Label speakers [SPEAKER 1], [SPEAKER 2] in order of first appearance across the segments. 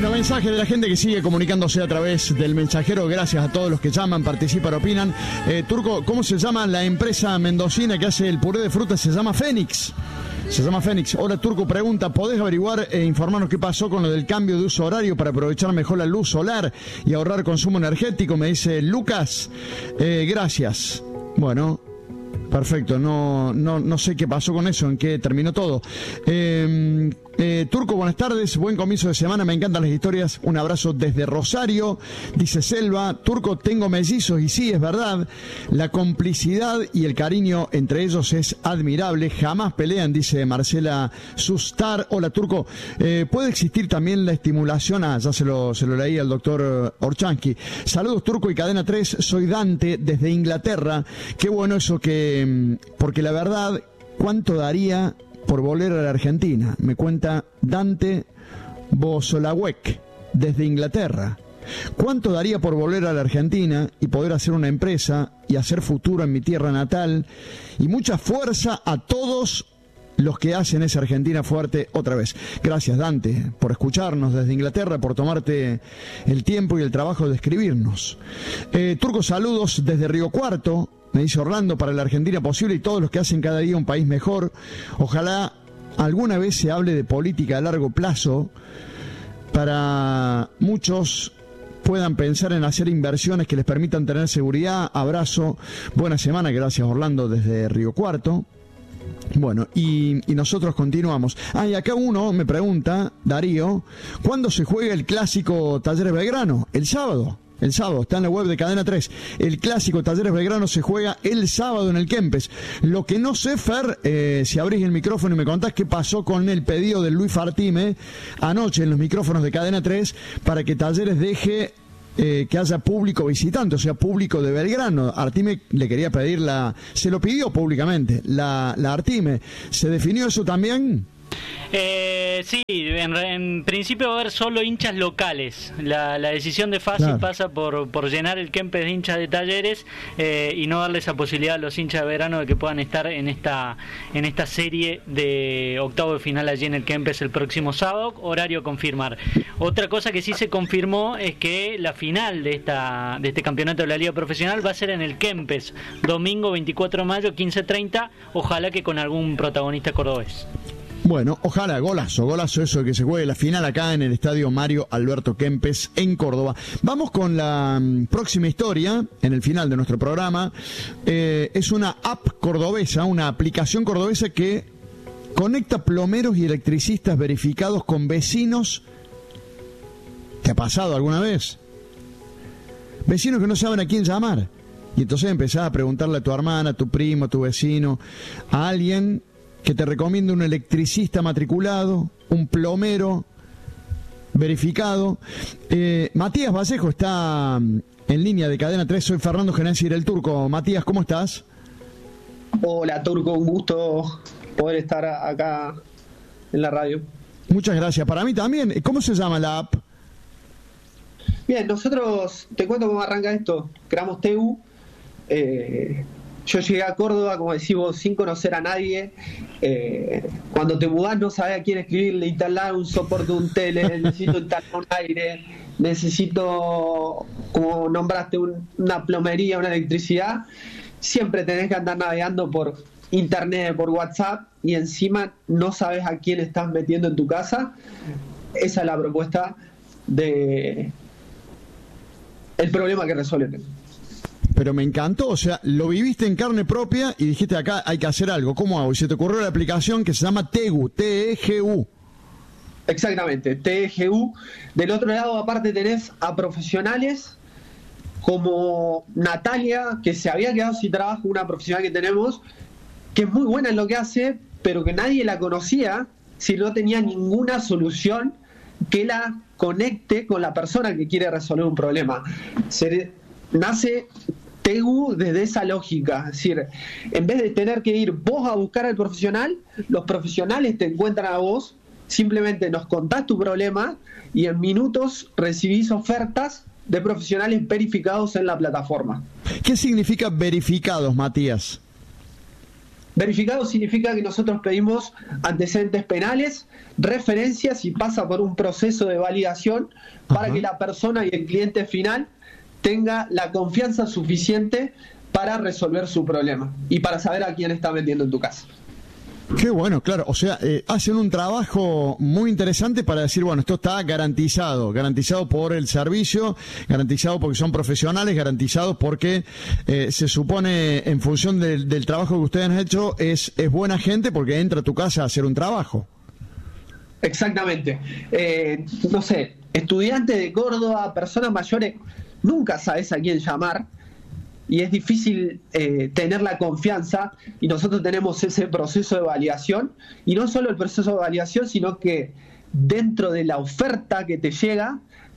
[SPEAKER 1] Bueno, mensaje de la gente que sigue comunicándose a través del mensajero. Gracias a todos los que llaman, participan, opinan. Turco, ¿cómo se llama la empresa mendocina que hace el puré de frutas? Se llama Fénix. Se llama Fénix. Hola, Turco pregunta, ¿podés averiguar e informarnos qué pasó con lo del cambio de uso horario para aprovechar mejor la luz solar y ahorrar consumo energético? Me dice Lucas. Gracias. Bueno, perfecto. No sé qué pasó con eso, en qué terminó todo. Turco, buenas tardes, buen comienzo de semana, me encantan las historias, un abrazo desde Rosario, dice Selva. Turco, tengo mellizos y sí, es verdad, la complicidad y el cariño entre ellos es admirable, jamás pelean, dice Marcela Sustar. Hola, Turco, ¿puede existir también la estimulación? Ya se lo leí al doctor Orchansky. Saludos, Turco y Cadena 3, soy Dante desde Inglaterra. Qué bueno eso porque la verdad, ¿cuánto daría por volver a la Argentina? Me cuenta Dante Bosolawek desde Inglaterra. ¿Cuánto daría por volver a la Argentina y poder hacer una empresa y hacer futuro en mi tierra natal? Y mucha fuerza a todos los que hacen esa Argentina fuerte otra vez. Gracias, Dante, por escucharnos desde Inglaterra, por tomarte el tiempo y el trabajo de escribirnos. Turco, saludos desde Río Cuarto. Me dice Orlando, para la Argentina posible y todos los que hacen cada día un país mejor. Ojalá alguna vez se hable de política a largo plazo para muchos puedan pensar en hacer inversiones que les permitan tener seguridad. Abrazo, buena semana, gracias Orlando desde Río Cuarto. Bueno, y nosotros continuamos. Y acá uno me pregunta, Darío, ¿cuándo se juega el clásico Talleres Belgrano? El sábado. El sábado, está en la web de Cadena 3. El clásico Talleres Belgrano se juega el sábado en el Kempes. Lo que no sé, Fer, si abrís el micrófono y me contás qué pasó con el pedido de Luis Fartime anoche en los micrófonos de Cadena 3 para que Talleres deje que haya público visitante, o sea, público de Belgrano. Artime le quería pedir se lo pidió públicamente, la Artime. ¿Se definió eso también?
[SPEAKER 2] Sí, en principio va a haber solo hinchas locales. La decisión de Fassi pasa por llenar el Kempes de hinchas de Talleres y no darle esa posibilidad a los hinchas de verano de que puedan estar en esta serie de octavo de final allí en el Kempes el próximo sábado, horario a confirmar. Otra cosa que sí se confirmó es que la final de este campeonato de la Liga Profesional va a ser en el Kempes, domingo 24 de mayo, 15:30, ojalá que con algún protagonista cordobés.
[SPEAKER 1] Bueno, ojalá, golazo eso de que se juegue la final acá en el estadio Mario Alberto Kempes en Córdoba. Vamos con la próxima historia en el final de nuestro programa. Es una app cordobesa, una aplicación cordobesa que conecta plomeros y electricistas verificados con vecinos. ¿Te ha pasado alguna vez? Vecinos que no saben a quién llamar. Y entonces empezás a preguntarle a tu hermana, a tu primo, a tu vecino, a alguien que te recomienda un electricista matriculado, un plomero verificado. Matías Vallejo está en línea de Cadena 3. Soy Fernando Gerenzi del Turco. Matías, ¿cómo estás?
[SPEAKER 3] Hola, Turco, un gusto poder estar acá en la radio.
[SPEAKER 1] Muchas gracias. Para mí también. ¿Cómo se llama la app?
[SPEAKER 3] Bien, nosotros, te cuento cómo arranca esto. Creamos TU. Yo llegué a Córdoba, como decís vos, sin conocer a nadie. Cuando te mudás no sabés a quién escribirle, instalar un soporte, un tele, necesito instalar un aire, necesito, como nombraste, una plomería, una electricidad. Siempre tenés que andar navegando por internet, por WhatsApp, y encima no sabes a quién estás metiendo en tu casa. Esa es la propuesta de el problema que resuelven.
[SPEAKER 1] Pero me encantó, o sea, lo viviste en carne propia y dijiste acá hay que hacer algo. ¿Cómo hago? Y se te ocurrió la aplicación que se llama TEGU, T-E-G-U.
[SPEAKER 3] Exactamente, T-E-G-U. Del otro lado, aparte, tenés a profesionales como Natalia, que se había quedado sin trabajo, una profesional que tenemos, que es muy buena en lo que hace, pero que nadie la conocía si no tenía ninguna solución que la conecte con la persona que quiere resolver un problema. Nace TEGU desde esa lógica, es decir, en vez de tener que ir vos a buscar al profesional, los profesionales te encuentran a vos, simplemente nos contás tu problema y en minutos recibís ofertas de profesionales verificados en la plataforma.
[SPEAKER 1] ¿Qué significa verificados, Matías?
[SPEAKER 3] Verificado significa que nosotros pedimos antecedentes penales, referencias y pasa por un proceso de validación para que la persona y el cliente final tenga la confianza suficiente para resolver su problema y para saber a quién está vendiendo en tu casa.
[SPEAKER 1] Qué bueno, claro, o sea, hacen un trabajo muy interesante para decir, bueno, esto está garantizado por el servicio, garantizado porque son profesionales, garantizado porque se supone, en función del trabajo que ustedes han hecho, es buena gente porque entra a tu casa a hacer un trabajo.
[SPEAKER 3] Exactamente. No sé, estudiantes de Córdoba, personas mayores, nunca sabes a quién llamar. Y es difícil tener la confianza, y nosotros tenemos ese proceso de validación, y no solo el proceso de validación, sino que dentro de la oferta que te llega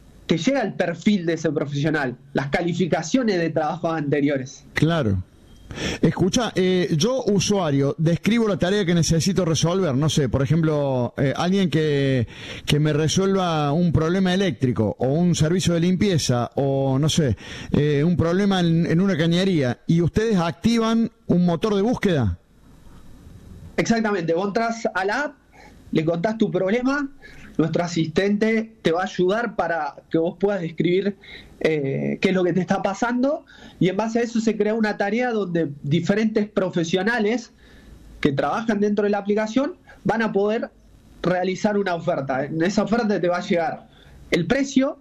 [SPEAKER 3] el perfil de ese profesional, las calificaciones de trabajos anteriores.
[SPEAKER 1] Claro. Escucha, yo usuario describo la tarea que necesito resolver, no sé, por ejemplo, alguien que me resuelva un problema eléctrico o un servicio de limpieza o no sé, un problema en una cañería, y ustedes activan un motor de búsqueda.
[SPEAKER 3] Exactamente, vos entras a la app, le contás tu problema, nuestro asistente te va a ayudar para que vos puedas describir qué es lo que te está pasando, y en base a eso se crea una tarea donde diferentes profesionales que trabajan dentro de la aplicación van a poder realizar una oferta. En esa oferta te va a llegar el precio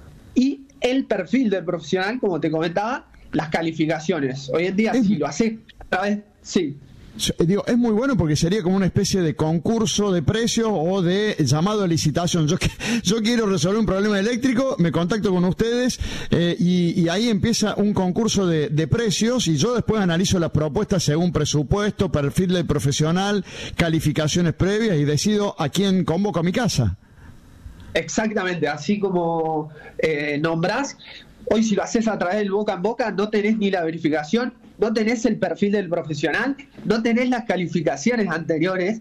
[SPEAKER 3] y el perfil del profesional, como te comentaba, las calificaciones. Hoy en día, si lo haces a través, sí.
[SPEAKER 1] Digo, es muy bueno porque sería como una especie de concurso de precios o de llamado a licitación. Yo quiero resolver un problema eléctrico, me contacto con ustedes y ahí empieza un concurso de precios, y yo después analizo las propuestas según presupuesto, perfil del profesional, calificaciones previas, y decido a quién convoco a mi casa.
[SPEAKER 3] Exactamente, así como nombrás. Hoy, si lo haces a través del boca en boca, no tenés ni la verificación, no tenés el perfil del profesional, no tenés las calificaciones anteriores,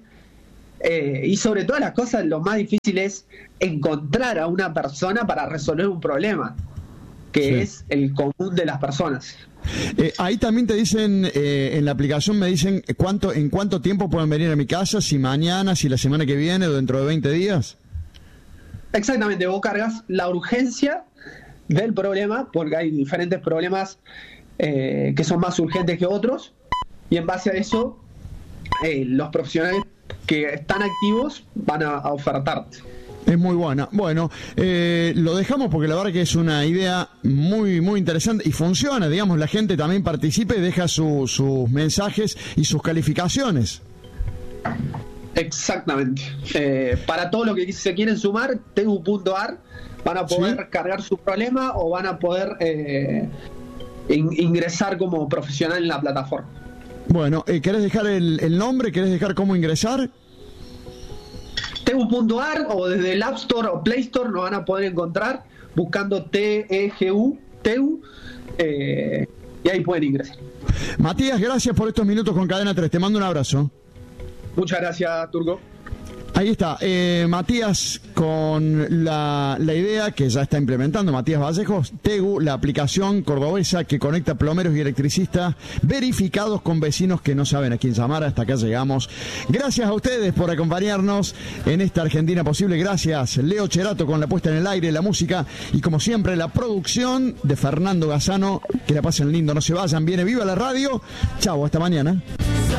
[SPEAKER 3] y sobre todas las cosas, lo más difícil es encontrar a una persona para resolver un problema, que es el común de las personas.
[SPEAKER 1] Ahí también te dicen, en la aplicación me dicen en cuánto tiempo pueden venir a mi casa, si mañana, si la semana que viene o dentro de 20 días.
[SPEAKER 3] Exactamente, vos cargas la urgencia del problema, porque hay diferentes problemas que son más urgentes que otros, y en base a eso los profesionales que están activos van a ofertarte.
[SPEAKER 1] Es muy buena. Bueno, lo dejamos porque la verdad que es una idea muy muy interesante y funciona, digamos, la gente también participa y deja sus mensajes y sus calificaciones.
[SPEAKER 3] Exactamente. Para todo lo que se quieren sumar, Tegu.ar, van a poder cargar su problema o van a poder ingresar como profesional en la plataforma.
[SPEAKER 1] Bueno, ¿querés dejar el nombre? ¿Querés dejar cómo ingresar?
[SPEAKER 3] Tegu.ar, o desde el App Store o Play Store nos van a poder encontrar buscando TEGU, Tegu, y ahí pueden ingresar.
[SPEAKER 1] Matías, gracias por estos minutos con Cadena 3. Te mando un abrazo.
[SPEAKER 3] Muchas gracias, Turco.
[SPEAKER 1] Ahí está, Matías con la idea que ya está implementando, Matías Vallejos, Tegu, la aplicación cordobesa que conecta plomeros y electricistas verificados con vecinos que no saben a quién llamar. Hasta acá llegamos. Gracias a ustedes por acompañarnos en esta Argentina Posible. Gracias, Leo Cherato con la puesta en el aire, la música y como siempre la producción de Fernando Gazzano. Que la pasen lindo, no se vayan, viene Viva la Radio. Chau, hasta mañana.